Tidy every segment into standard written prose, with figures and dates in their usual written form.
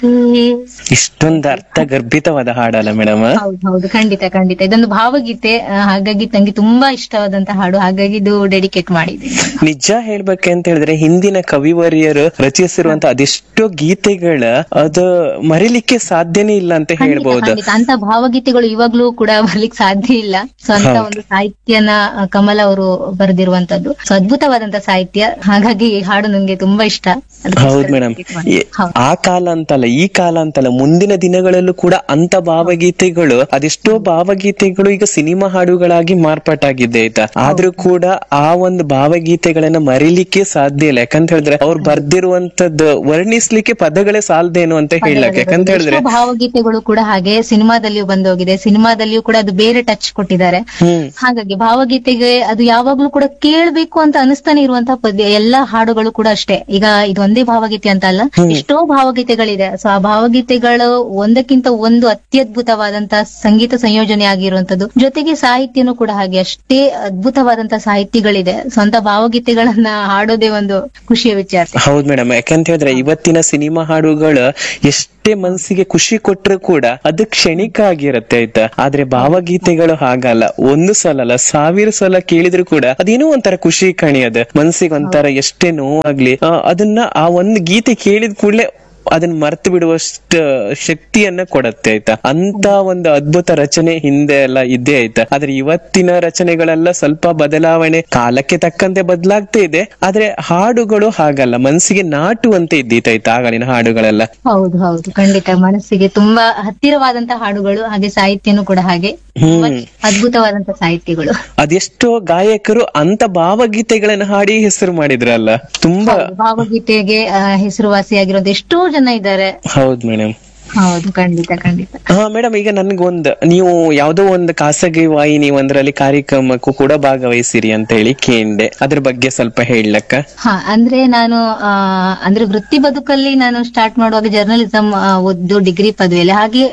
ಇಷ್ಟೊಂದು ಅರ್ಥಗರ್ಭಿತವಾದ ಹಾಡಲ್ಲ ಮೇಡಮ್. ಹೌದು ಹೌದು, ಖಂಡಿತ ಖಂಡಿತ. ಇದೊಂದು ಭಾವಗೀತೆ, ಹಾಗಾಗಿ ನಂಗೆ ತುಂಬಾ ಇಷ್ಟವಾದಂತ ಹಾಡು, ಹಾಗಾಗಿ ಇದು ಡೆಡಿಕೇಟ್ ಮಾಡಿದ್ದೀನಿ. ನಿಜ ಹೇಳ್ಬೇಕಂತ ಹೇಳಿದ್ರೆ ಹಿಂದಿನ ಕವಿವರ್ಯರು ರಚಿಸಿರುವಂತ ಅದೆಷ್ಟೋ ಗೀತೆಗಳ ಅದು ಮರಿಲಿಕ್ಕೆ ಸಾಧ್ಯನೇ ಇಲ್ಲ ಅಂತ ಹೇಳ್ಬಹುದು. ಅಂತ ಭಾವಗೀತೆಗಳು ಇವಾಗ್ಲೂ ಕೂಡ ಬರ್ಲಿಕ್ಕೆ ಸಾಧ್ಯ ಇಲ್ಲ. ಸೊ ಅಂತ ಒಂದು ಸಾಹಿತ್ಯನ ಕಮಲ ಅವರು ಬರೆದಿರುವಂತದ್ದು. ಸೊ ಅದ್ಭುತವಾದಂತ ಸಾಹಿತ್ಯ, ಹಾಗಾಗಿ ಈ ಹಾಡು ನಂಗೆ ತುಂಬಾ ಇಷ್ಟ. ಹೌದು ಮೇಡಮ್. ಆ ಕಾಲ ಅಂತಲ್ಲ, ಈ ಕಾಲ ಅಂತಲ್ಲ, ಮುಂದಿನ ದಿನಗಳಲ್ಲೂ ಕೂಡ ಅಂತ ಭಾವಗೀತೆಗಳು, ಅದೆಷ್ಟೋ ಭಾವಗೀತೆಗಳು ಈಗ ಸಿನಿಮಾ ಹಾಡುಗಳಾಗಿ ಮಾರ್ಪಾಟಾಗಿದೆ ಆಯ್ತಾ. ಆದ್ರೂ ಕೂಡ ಆ ಒಂದು ಭಾವಗೀತೆಗಳನ್ನ ಮರಿಲಿಕ್ಕೆ ಸಾಧ್ಯ ಇಲ್ಲ. ಯಾಕಂತ ಹೇಳಿದ್ರೆ ಅವ್ರು ಬರ್ದಿರುವಂತದ್ದು ವರ್ಣಿಸ್ಲಿಕ್ಕೆ ಪದಗಳೇ ಸಾಲದೇನು ಅಂತ ಹೇಳಕ್. ಯಾಕಂತ ಹೇಳಿದ್ರೆ ಭಾವಗೀತೆಗಳು ಕೂಡ ಹಾಗೆ ಸಿನಿಮಾದಲ್ಲಿಯೂ ಬಂದೋಗಿದೆ, ಸಿನಿಮಾದಲ್ಲಿಯೂ ಕೂಡ ಅದು ಬೇರೆ ಟಚ್ ಕೊಟ್ಟಿದ್ದಾರೆ. ಹಾಗಾಗಿ ಭಾವಗೀತೆಗೆ ಅದು ಯಾವಾಗ್ಲೂ ಕೂಡ ಕೇಳ್ಬೇಕು ಅಂತ ಅನಿಸ್ತಾನೆ ಇರುವಂತಹ ಪದ್ಯ. ಎಲ್ಲಾ ಹಾಡುಗಳು ಕೂಡ ಅಷ್ಟೇ. ಈಗ ಇದು ಒಂದೇ ಭಾವಗೀತೆ ಅಂತ ಅಲ್ಲ, ಎಷ್ಟೋ ಭಾವಗೀತೆಗಳಿದೆ. ಸೊ ಆ ಭಾವಗೀತೆಗಳು ಒಂದಕ್ಕಿಂತ ಒಂದು ಅತ್ಯದ್ಭುತವಾದಂತಹ ಸಂಗೀತ ಸಂಯೋಜನೆ ಆಗಿರುವಂತದ್ದು, ಜೊತೆಗೆ ಸಾಹಿತ್ಯನೂ ಕೂಡ ಹಾಗೆ ಅಷ್ಟೇ ಅದ್ಭುತವಾದಂತಹ ಸಾಹಿತ್ಯಗಳಿದೆ. ಸ್ವಂತ ಭಾವಗೀತೆಗಳನ್ನ ಹಾಡೋದೇ ಒಂದು ಖುಷಿಯ ವಿಚಾರ. ಹೌದು ಮೇಡಮ್. ಯಾಕಂತ ಹೇಳಿದ್ರೆ ಇವತ್ತಿನ ಸಿನಿಮಾ ಹಾಡುಗಳು ಎಷ್ಟೇ ಮನಸ್ಸಿಗೆ ಖುಷಿ ಕೊಟ್ಟರು ಕೂಡ ಅದು ಕ್ಷಣಿಕ ಆಗಿರುತ್ತೆ ಆಯ್ತಾ. ಆದ್ರೆ ಭಾವಗೀತೆಗಳು ಹಾಗಲ್ಲ, ಒಂದು ಸಲ ಅಲ್ಲ 1000 ಸಲ ಕೇಳಿದ್ರು ಕೂಡ ಅದೇನೋ ಒಂಥರ ಖುಷಿ ಕಣಿಯದ ಮನಸ್ಸಿಗೆ, ಒಂಥರ ಎಷ್ಟೇ ನೋವಾಗ್ಲಿ ಅದನ್ನ ಆ ಒಂದು ಗೀತೆ ಕೇಳಿದ ಕೂಡಲೇ ಅದನ್ನ ಮರ್ತು ಬಿಡುವಷ್ಟು ಶಕ್ತಿಯನ್ನ ಕೊಡತ್ತೆ ಆಯ್ತಾ. ಅಂತ ಒಂದು ಅದ್ಭುತ ರಚನೆ ಹಿಂದೆ ಎಲ್ಲ ಇದ್ದೇ ಆಯ್ತಾ. ಆದ್ರೆ ಇವತ್ತಿನ ರಚನೆಗಳೆಲ್ಲ ಸ್ವಲ್ಪ ಬದಲಾವಣೆ, ಕಾಲಕ್ಕೆ ತಕ್ಕಂತೆ ಬದಲಾಗ್ತಾ ಇದೆ. ಆದ್ರೆ ಹಾಡುಗಳು ಹಾಗಲ್ಲ, ಮನಸ್ಸಿಗೆ ನಾಟುವಂತೆ ಇದ್ದೀತಾಯ್ತಾ ಆಗಳಿನ ಹಾಡುಗಳೆಲ್ಲ. ಹೌದು ಹೌದು, ಖಂಡಿತ ಮನಸ್ಸಿಗೆ ತುಂಬಾ ಹತ್ತಿರವಾದಂತ ಹಾಡುಗಳು, ಹಾಗೆ ಸಾಹಿತ್ಯನೂ ಕೂಡ ಹಾಗೆ ಅದ್ಭುತವಾದಂತ ಸಾಹಿತ್ಯಗಳು. ಅದೆಷ್ಟೋ ಗಾಯಕರು ಅಂತ ಭಾವಗೀತೆಗಳನ್ನ ಹಾಡಿ ಹೆಸರು ಮಾಡಿದ್ರಲ್ಲ, ತುಂಬಾ ಭಾವಗೀತೆಗೆ ಹೆಸರುವಾಸಿಯಾಗಿರೋದು ಎಷ್ಟೋ ಜನ ಇದ್ದಾರೆ. ಹೌದು ಮೇಡಮ್. ಹೌದು, ಖಂಡಿತ ಖಂಡಿತ. ಹಾ ಮೇಡಮ್, ಈಗ ನನ್ಗೊಂದು, ನೀವು ಯಾವ್ದೋ ಒಂದು ಖಾಸಗಿ ವಾಹಿನಿ ಒಂದರಲ್ಲಿ ಕಾರ್ಯಕ್ರಮಕ್ಕೂ ಕೂಡ ಭಾಗವಹಿಸಿರಿ ಅಂತ ಹೇಳಿ ಕೇಂಡೆ, ಅದ್ರ ಬಗ್ಗೆ ಸ್ವಲ್ಪ ಹೇಳಕ್ಕ. ಹಾ, ಅಂದ್ರೆ ನಾನು ಅಂದ್ರೆ ವೃತ್ತಿ ಬದುಕಲ್ಲಿ ನಾನು ಸ್ಟಾರ್ಟ್ ಮಾಡುವಾಗ ಜರ್ನಲಿಸಂ ಓದ್ದು ಡಿಗ್ರಿ ಪದವಿಯಲ್ಲಿ. ಹಾಗೆ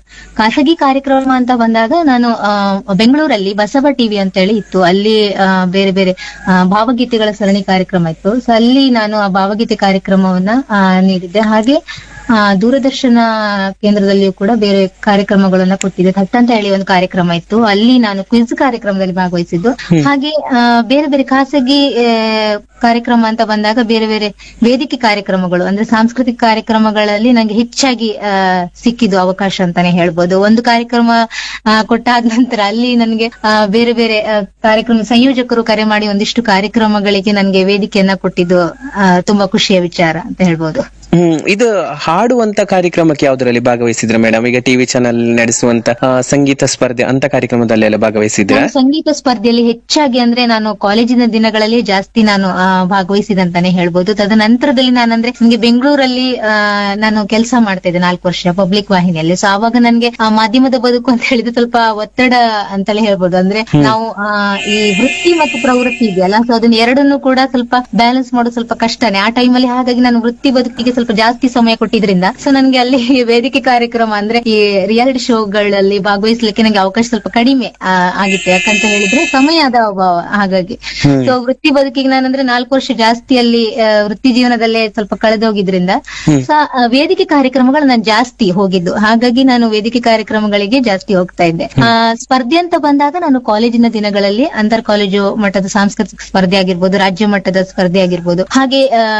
ಖಾಸಗಿ ಕಾರ್ಯಕ್ರಮ ಅಂತ ಬಂದಾಗ ನಾನು ಬೆಂಗಳೂರಲ್ಲಿ ಬಸವ ಟಿವಿ ಅಂತ ಹೇಳಿ ಇತ್ತು, ಅಲ್ಲಿ ಬೇರೆ ಬೇರೆ ಭಾವಗೀತೆಗಳ ಸರಣಿ ಕಾರ್ಯಕ್ರಮ ಇತ್ತು. ಸೊ ಅಲ್ಲಿ ನಾನು ಆ ಭಾವಗೀತೆ ಕಾರ್ಯಕ್ರಮವನ್ನ ನೀಡಿದ್ದೆ. ಹಾಗೆ ದೂರದರ್ಶನ ಕೇಂದ್ರದಲ್ಲಿಯೂ ಕೂಡ ಬೇರೆ ಕಾರ್ಯಕ್ರಮಗಳನ್ನ ಕೊಟ್ಟಿದ್ದೆ. ಥಟ್ ಅಂತ ಹೇಳಿ ಒಂದು ಕಾರ್ಯಕ್ರಮ ಇತ್ತು, ಅಲ್ಲಿ ನಾನು ಕ್ವಿಜ್ ಕಾರ್ಯಕ್ರಮದಲ್ಲಿ ಭಾಗವಹಿಸಿದ್ದು. ಹಾಗೆ ಬೇರೆ ಬೇರೆ ಖಾಸಗಿ ಕಾರ್ಯಕ್ರಮ ಅಂತ ಬಂದಾಗ ಬೇರೆ ಬೇರೆ ವೇದಿಕೆ ಕಾರ್ಯಕ್ರಮಗಳು, ಅಂದ್ರೆ ಸಾಂಸ್ಕೃತಿಕ ಕಾರ್ಯಕ್ರಮಗಳಲ್ಲಿ ನಂಗೆ ಹೆಚ್ಚಾಗಿ ಸಿಕ್ಕಿದ್ದು ಅವಕಾಶ ಅಂತಾನೆ ಹೇಳ್ಬೋದು. ಒಂದು ಕಾರ್ಯಕ್ರಮ ಕೊಟ್ಟಾದ ನಂತರ ಅಲ್ಲಿ ನನಗೆ ಬೇರೆ ಬೇರೆ ಕಾರ್ಯಕ್ರಮ ಸಂಯೋಜಕರು ಕರೆ ಮಾಡಿ ಒಂದಿಷ್ಟು ಕಾರ್ಯಕ್ರಮಗಳಿಗೆ ನನಗೆ ವೇದಿಕೆಯನ್ನ ಕೊಟ್ಟಿದ್ದು ತುಂಬಾ ಖುಷಿಯ ವಿಚಾರ ಅಂತ ಹೇಳ್ಬೋದು. ಇದು ಹಾಡುವಂತ ಕಾರ್ಯಕ್ರಮಕ್ಕೆ ಯಾವ್ದ್ರಲ್ಲಿ ಭಾಗವಹಿಸಿದ್ರೆ ಮೇಡಮ್? ಈಗ ಟಿವಿ ಚಾನೆಲ್ ನಡೆಸುವಂತ ಸಂಗೀತ ಸ್ಪರ್ಧೆ ಅಂತ ಕಾರ್ಯಕ್ರಮದಲ್ಲೆಲ್ಲ ಭಾಗವಹಿಸಿದ್ರೆ? ಸಂಗೀತ ಸ್ಪರ್ಧೆಯಲ್ಲಿ ಹೆಚ್ಚಾಗಿ ಅಂದ್ರೆ ನಾನು ಕಾಲೇಜಿನ ದಿನಗಳಲ್ಲಿ ಜಾಸ್ತಿ ನಾನು ಭಾಗವಹಿಸಿದಂತಾನೆ ಹೇಳ್ಬೋದು. ತದನಂತರದಲ್ಲಿ ನಾನಂದ್ರೆ ನನಗೆ ಬೆಂಗಳೂರಲ್ಲಿ ನಾನು ಕೆಲಸ ಮಾಡ್ತಾ ಇದ್ದೆ 4 ವರ್ಷ ಪಬ್ಲಿಕ್ ವಾಹಿನಿಯಲ್ಲಿ. ಸೊ ಆವಾಗ ನನ್ಗೆ ಮಾಧ್ಯಮದ ಬದುಕು ಅಂತ ಹೇಳಿದ್ರೆ ಸ್ವಲ್ಪ ಒತ್ತಡ ಅಂತಲೇ ಹೇಳ್ಬೋದು. ಅಂದ್ರೆ ನಾವು ಈ ವೃತ್ತಿ ಮತ್ತು ಪ್ರವೃತ್ತಿ ಇದೆಯಲ್ಲ, ಸೊ ಅದನ್ನ ಎರಡನ್ನೂ ಕೂಡ ಸ್ವಲ್ಪ ಬ್ಯಾಲೆನ್ಸ್ ಮಾಡೋದು ಸ್ವಲ್ಪ ಕಷ್ಟನೇ ಆ ಟೈಮಲ್ಲಿ. ಹಾಗಾಗಿ ನಾನು ವೃತ್ತಿ ಬದುಕಿಗೆ ಸ್ವಲ್ಪ ಜಾಸ್ತಿ ಸಮಯ ಕೊಟ್ಟಿದ್ರಿಂದ ಸೊ ನನ್ಗೆ ಅಲ್ಲಿ ವೇದಿಕೆ ಕಾರ್ಯಕ್ರಮ ಅಂದ್ರೆ ಈ ರಿಯಾಲಿಟಿ ಶೋಗಳಲ್ಲಿ ಭಾಗವಹಿಸ್ಲಿಕ್ಕೆ ನಂಗೆ ಅವಕಾಶ ಸ್ವಲ್ಪ ಕಡಿಮೆ ಆಗಿತ್ತು. ಯಾಕಂತ ಹೇಳಿದ್ರೆ ಸಮಯದ ಅಭಾವ. ಹಾಗಾಗಿ ಸೊ ವೃತ್ತಿ ಬದುಕಿಗೆ ನಾನಂದ್ರೆ 4 ವರ್ಷ ಜಾಸ್ತಿ ಅಲ್ಲಿ ವೃತ್ತಿ ಜೀವನದಲ್ಲೇ ಸ್ವಲ್ಪ ಕಳೆದೋಗಿದ್ರಿಂದ ಸೊ ವೇದಿಕೆ ಕಾರ್ಯಕ್ರಮಗಳು ನಾನು ಜಾಸ್ತಿ ಹೋಗಿದ್ದು. ಹಾಗಾಗಿ ನಾನು ವೇದಿಕೆ ಕಾರ್ಯಕ್ರಮಗಳಿಗೆ ಜಾಸ್ತಿ ಹೋಗ್ತಾ ಇದ್ದೆ. ಸ್ಪರ್ಧೆ ಅಂತ ಬಂದಾಗ ನಾನು ಕಾಲೇಜಿನ ದಿನಗಳಲ್ಲಿ ಅಂತರ್ ಕಾಲೇಜು ಮಟ್ಟದ ಸಾಂಸ್ಕೃತಿಕ ಸ್ಪರ್ಧೆ ಆಗಿರ್ಬೋದು, ರಾಜ್ಯ ಮಟ್ಟದ ಸ್ಪರ್ಧೆ ಆಗಿರ್ಬೋದು, ಹಾಗೆ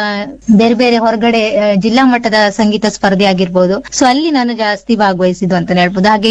ಬೇರೆ ಬೇರೆ ಹೊರಗಡೆ ಜಿಲ್ಲಾ ಮಟ್ಟದ ಸಂಗೀತ ಸ್ಪರ್ಧೆ ಆಗಿರ್ಬೋದು. ಸೊ ಅಲ್ಲಿ ನಾನು ಜಾಸ್ತಿ ಭಾಗವಹಿಸಿದ್ದು ಅಂತ ಹೇಳ್ಬೋದು. ಹಾಗೆ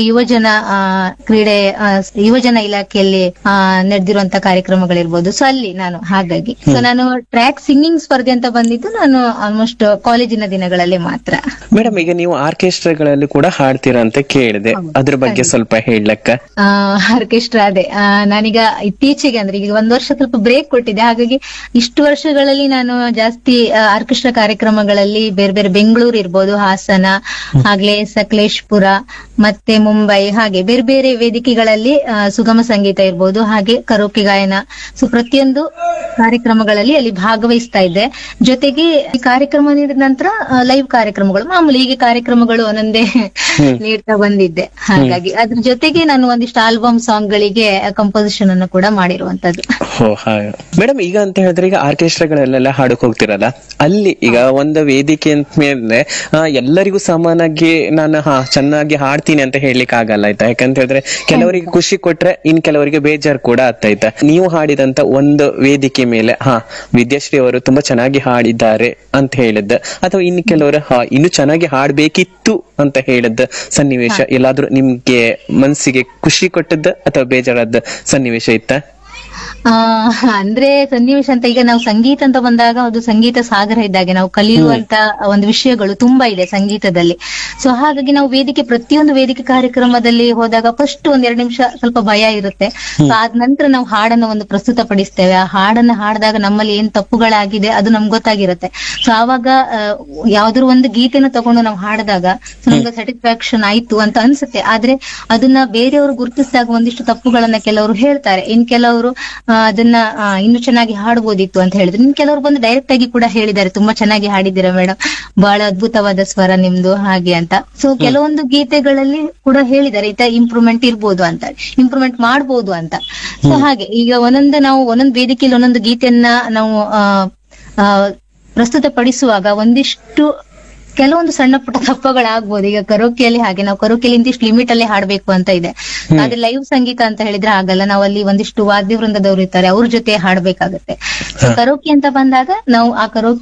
ಯುವಜನ ಇಲಾಖೆಯಲ್ಲಿ ನಡೆದಿರುವಂತ ಕಾರ್ಯಕ್ರಮಗಳಿರ್ಬೋದು. ಸೊ ಅಲ್ಲಿ ನಾನು ಹಾಗಾಗಿ ಸೊ ನಾನು ಟ್ರ್ಯಾಕ್ ಸಿಂಗಿಂಗ್ ಸ್ಪರ್ಧೆ ಅಂತ ಬಂದಿದ್ದು ನಾನು ಆಲ್ಮೋಸ್ಟ್ ಕಾಲೇಜಿನ ದಿನಗಳಲ್ಲಿ ಮಾತ್ರ. ಮೇಡಮ್, ಈಗ ನೀವು ಆರ್ಕೆಸ್ಟ್ರಾಗಳಲ್ಲಿ ಕೂಡ ಹಾಡ್ತೀರಾ ಅಂತ ಕೇಳಿದೆ, ಅದ್ರ ಬಗ್ಗೆ ಸ್ವಲ್ಪ ಹೇಳಕ್ಕ. ಆರ್ಕೆಸ್ಟ್ರಾ ಅದೇ ನಾನೀಗ ಇತ್ತೀಚೆಗೆ ಅಂದ್ರೆ ಈಗ 1 ವರ್ಷ ಸ್ವಲ್ಪ ಬ್ರೇಕ್ ಕೊಟ್ಟಿದ್ದೆ. ಹಾಗಾಗಿ ಇಷ್ಟು ವರ್ಷಗಳಲ್ಲಿ ನಾನು ಜಾಸ್ತಿ ಆರ್ಕೆಸ್ಟ್ರಾ ಕಾರ್ಯಕ್ರಮಗಳಲ್ಲಿ ಬೇರೆ ಬೇರೆ ಬೆಂಗಳೂರು ಇರ್ಬೋದು, ಹಾಸನ, ಹಾಗೆ ಸಕಲೇಶ್ಪುರ, ಮತ್ತೆ ಮುಂಬೈ, ಹಾಗೆ ಬೇರೆ ಬೇರೆ ವೇದಿಕೆಗಳಲ್ಲಿ ಸುಗಮ ಸಂಗೀತ ಇರ್ಬೋದು, ಹಾಗೆ ಕರೋಕೆ ಗಾಯನ, ಸೊ ಪ್ರತಿಯೊಂದು ಕಾರ್ಯಕ್ರಮಗಳಲ್ಲಿ ಅಲ್ಲಿ ಭಾಗವಹಿಸ್ತಾ ಇದ್ದೆ. ಜೊತೆಗೆ ಈ ಕಾರ್ಯಕ್ರಮ ನೀಡಿದ ನಂತರ ಲೈವ್ ಕಾರ್ಯಕ್ರಮಗಳು ಮಾಮೂಲಿ ಹೀಗೆ ಕಾರ್ಯಕ್ರಮಗಳು ಒಂದೊಂದೇ ನೀಡ್ತಾ ಬಂದಿದ್ದೆ. ಹಾಗಾಗಿ ಅದ್ರ ಜೊತೆಗೆ ನಾನು ಒಂದಿಷ್ಟು ಆಲ್ಬಮ್ ಸಾಂಗ್ ಗಳಿಗೆ ಕಂಪೋಸಿಷನ್ ಅನ್ನು ಕೂಡ ಮಾಡಿರುವಂತದ್ದು. ಮೇಡಮ್, ಈಗ ಅಂತ ಹೇಳಿದ್ರೆ ಈಗ ಆರ್ಕೆಸ್ಟ್ರಾಗಳೆಲ್ಲ ಹಾಡಕ್ ಹೋಗ್ತಿರಲ್ಲ, ಅಲ್ಲಿ ಈಗ ಒಂದು ವೇದಿಕೆ ವೇದಿಕೆ ಅಂತ ಮೇಲೆ ಎಲ್ಲರಿಗೂ ಸಮಾನಾಗಿ ನಾನು ಚೆನ್ನಾಗಿ ಹಾಡ್ತೀನಿ ಅಂತ ಹೇಳಲಿಕ್ಕೆ ಆಗಲ್ಲ ಆಯ್ತಾ. ಯಾಕಂತ ಹೇಳಿದ್ರೆ ಕೆಲವರಿಗೆ ಖುಷಿ ಕೊಟ್ರೆ ಇನ್ ಕೆಲವರಿಗೆ ಬೇಜಾರು ಕೂಡ ಆಗ್ತಾಯ್ತಾ. ನೀವು ಹಾಡಿದಂತ ಒಂದು ವೇದಿಕೆ ಮೇಲೆ ವಿದ್ಯಾಶ್ರೀ ಅವರು ತುಂಬಾ ಚೆನ್ನಾಗಿ ಹಾಡಿದ್ದಾರೆ ಅಂತ ಹೇಳಿದ್ದ, ಅಥವಾ ಇನ್ನು ಕೆಲವರು ಇನ್ನು ಚೆನ್ನಾಗಿ ಹಾಡ್ಬೇಕಿತ್ತು ಅಂತ ಹೇಳಿದ್ದ ಸನ್ನಿವೇಶ ಎಲ್ಲಾದ್ರೂ ನಿಮ್ಗೆ ಮನಸ್ಸಿಗೆ ಖುಷಿ ಕೊಟ್ಟದ್ದ ಅಥವಾ ಬೇಜಾರಾದ ಸನ್ನಿವೇಶ ಇತ್ತ? ಅಂದ್ರೆ ಸನ್ನಿವೇಶ ಅಂತ ಈಗ ನಾವು ಸಂಗೀತ ಅಂತ ಬಂದಾಗ ಅದು ಸಂಗೀತ ಸಾಗರ ಇದ್ದಾಗೆ ನಾವು ಕಲಿಯುವಂತ ಒಂದು ವಿಷಯಗಳು ತುಂಬಾ ಇದೆ ಸಂಗೀತದಲ್ಲಿ. ಸೊ ಹಾಗಾಗಿ ನಾವು ಪ್ರತಿಯೊಂದು ವೇದಿಕೆ ಕಾರ್ಯಕ್ರಮದಲ್ಲಿ ಹೋದಾಗ ಫಸ್ಟ್ ಒಂದ್ 2 ನಿಮಿಷ ಸ್ವಲ್ಪ ಭಯ ಇರುತ್ತೆ. ಸೊ ಆದ ನಂತರ ನಾವು ಹಾಡನ್ನ ಒಂದು ಪ್ರಸ್ತುತ ಪಡಿಸ್ತೇವೆ. ಆ ಹಾಡನ್ನ ಹಾಡಿದಾಗ ನಮ್ಮಲ್ಲಿ ಏನ್ ತಪ್ಪುಗಳಾಗಿದೆ ಅದು ನಮ್ಗೆ ಗೊತ್ತಾಗಿರುತ್ತೆ. ಸೊ ಆವಾಗ ಯಾವ್ದಾದ್ರು ಒಂದು ಗೀತೆನ ತಗೊಂಡು ನಾವು ಹಾಡಿದಾಗ ನಮ್ಗೆ ಸ್ಯಾಟಿಸ್ಫ್ಯಾಕ್ಷನ್ ಆಯ್ತು ಅಂತ ಅನ್ಸುತ್ತೆ. ಆದ್ರೆ ಅದನ್ನ ಬೇರೆಯವರು ಗುರುತಿಸಿದಾಗ ಒಂದಿಷ್ಟು ತಪ್ಪುಗಳನ್ನ ಕೆಲವರು ಹೇಳ್ತಾರೆ, ಇನ್ ಕೆಲವರು ಅದನ್ನ ಇನ್ನು ಚೆನ್ನಾಗಿ ಹಾಡ್ಬೋದಿತ್ತು ಅಂತ ಹೇಳಿದ್ರು. ಇನ್ ಕೆಲವರು ಬಂದು ಡೈರೆಕ್ಟ್ ಆಗಿ ಕೂಡ ಹೇಳಿದ್ದಾರೆ, ತುಂಬಾ ಚೆನ್ನಾಗಿ ಹಾಡಿದ್ದೀರಾ ಮೇಡಮ್, ಬಹಳ ಅದ್ಭುತವಾದ ಸ್ವರ ನಿಮ್ದು ಹಾಗೆ ಅಂತ. ಸೊ ಕೆಲವೊಂದು ಗೀತೆಗಳಲ್ಲಿ ಕೂಡ ಹೇಳಿದ್ದಾರೆ ಈ ತರ ಇಂಪ್ರೂವ್ಮೆಂಟ್ ಇರ್ಬೋದು ಅಂತ, ಇಂಪ್ರೂವ್ಮೆಂಟ್ ಮಾಡ್ಬೋದು ಅಂತ. ಸೊ ಹಾಗೆ ಈಗ ಒಂದೊಂದು ವೇದಿಕೆಯಲ್ಲಿ ಒಂದೊಂದು ಗೀತೆಯನ್ನ ನಾವು ಪ್ರಸ್ತುತ ಪಡಿಸುವಾಗ ಕೆಲವೊಂದು ಸಣ್ಣ ಪುಟ್ಟ ತಪ್ಪುಗಳಾಗ್ಬೋದು. ಈಗ ಕರೋಕೆಯಲ್ಲಿ ಹಾಗೆ ನಾವು ಕರೋಕೆಯಲ್ಲಿ ಇಂತಿಷ್ಟು ಲಿಮಿಟ್ ಅಲ್ಲಿ ಹಾಡ್ಬೇಕು ಅಂತ ಇದೆ. ಆದ್ರೆ ಲೈವ್ ಸಂಗೀತ ಅಂತ ಹೇಳಿದ್ರೆ ಆಗಲ್ಲ, ನಾವು ಅಲ್ಲಿ ಒಂದಿಷ್ಟು ವಾದ್ಯ ವೃಂದದವ್ರು ಇರ್ತಾರೆ, ಅವ್ರ ಜೊತೆ ಹಾಡ್ಬೇಕಾಗತ್ತೆ. ಕರೋಕೆ ಅಂತ ಬಂದಾಗ ನಾವು ಆ ಕರೋಕೆ